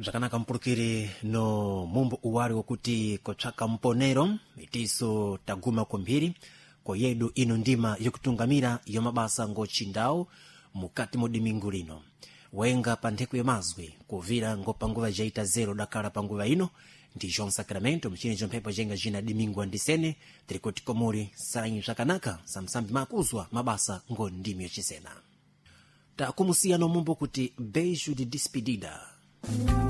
Mzakanaka mpulukire no mumbo uwari wokuti kotsvaka mponero itiso taguma kwambiri kwa yedu ino ndima yokutungamira yomabasa ngochindawo mukati mudimingu lino wenga pa ntheko yamazwi kuvira ngopanguva jaita zero dakala panguva ino ndi João Sacramento mchini chomphepo jenga jina dimingu andisene tirikuti komuri sanyi zvakanaka samsambi makuzwa mabasa ngondimi yochisena takumusiya no mumbo kuti beijo de despedida.